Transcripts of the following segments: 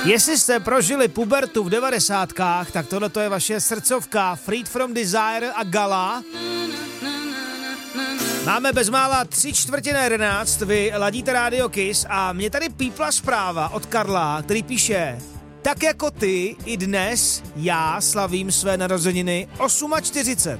Jestli jste prožili pubertu v 90kách, tak tohle je vaše srdcovka Freed from Desire a Gala. Máme bezmála 11:45, vy ladíte Radio Kiss a mě tady pípla zpráva od Karla, který píše: tak jako ty, i dnes já slavím své narozeniny 48.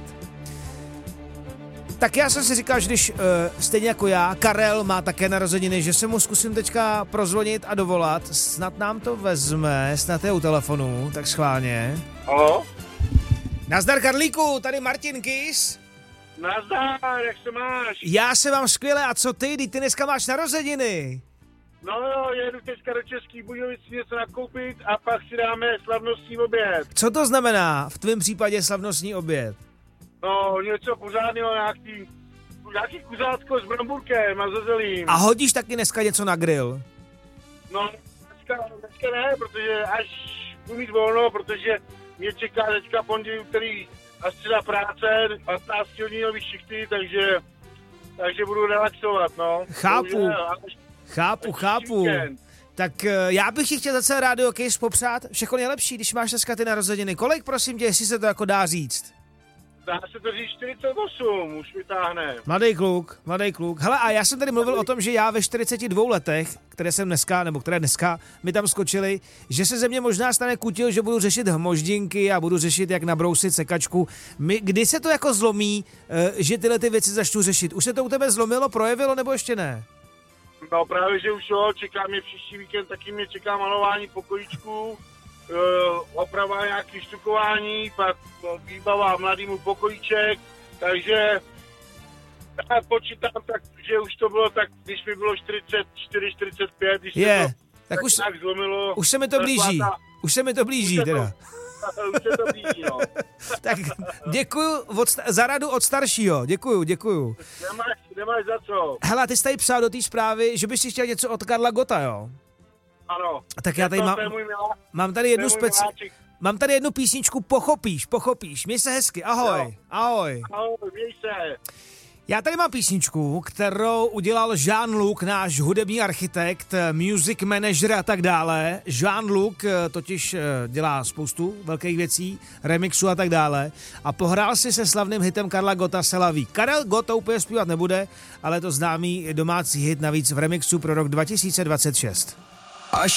Tak já jsem si říkal, že když stejně jako já, Karel má také narozeniny, že se mu zkusím teďka prozvonit a dovolat. Snad nám to vezme, snad je u telefonu, tak schválně. Halo? Nazdar Karlíku, tady Martin Kiss. Nazdar, jak se máš? Já se mám skvěle, a co ty? Ty dneska máš narozeniny. No, jedu teďka do Český Budějovic něco nakoupit a pak si dáme slavnostní oběd. Co to znamená v tvém případě slavnostní oběd? No, něco pořádného, nějaký kuřátko s bramburkem a zezelím. A hodíš taky dneska něco na grill? No, dneska ne, protože až budu mít volno, protože mě čeká teďka pondělí, úterý a středa práce, 15 hodinový šichty, takže budu relaxovat, no. Chápu. Tak já bych ti chtěl za celé Radio Kiss popřát všechno nejlepší, když máš dneska ty narozeniny. Kolik, prosím tě, jestli se to jako dá říct? Dá se to říct 48, už mi táhne. Mladý kluk. Hele, a já jsem tady mluvil o tom, že já ve 42 letech, které dneska mi tam skočily, že se ze mě možná stane kutil, že budu řešit hmoždinky a budu řešit, jak nabrousit sekačku. Kdy se to jako zlomí, že tyhle ty věci začnu řešit? Už se to u tebe zlomilo, projevilo, nebo ještě ne? No právě, že už jo, čeká mě příští víkend, taky mě čeká malování pokojíčků, oprava nějaký štukování, pak výbava mladýmu pokojíček, takže já počítám tak, že už to bylo tak, když mi bylo 44, 45, když se to tak už, tak zlomilo. Už se mi to blíží, už se to blíží. No. Tak děkuju za radu od staršího, děkuju. Nemáš za co. Hele, ty jsi tady psal do té zprávy, že bys si chtěl něco od Karla Gotta, jo? Ano. Tak já tady mám tady jednu písničku, pochopíš, měj se hezky, ahoj. Ahoj, měj se. Já tady mám písničku, kterou udělal Jean-Luc, náš hudební architekt, music manager a tak dále. Jean-Luc totiž dělá spoustu velkých věcí, remixů a tak dále. A pohrál si se slavným hitem Karla Gotta C'est la vie. Karel Gott to úplně zpívat nebude, ale to známý domácí hit navíc v remixu pro rok 2026.